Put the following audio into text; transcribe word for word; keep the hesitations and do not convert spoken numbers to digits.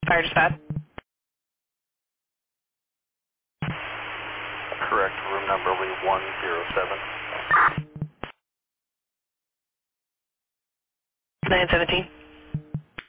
Fire dispatch. Correct. Room number will be one zero seven. nine seventeen.